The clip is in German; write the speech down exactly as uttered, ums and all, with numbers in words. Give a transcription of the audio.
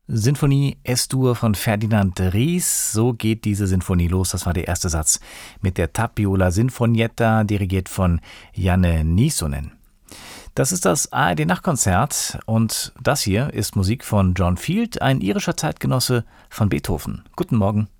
Sinfonie Es-Dur von Ferdinand Ries. So geht diese Sinfonie los. Das war der erste Satz mit der Tapiola Sinfonietta, dirigiert von Janne Nyssonen. Das ist das A R D-Nachtkonzert und das hier ist Musik von John Field, ein irischer Zeitgenosse von Beethoven. Guten Morgen.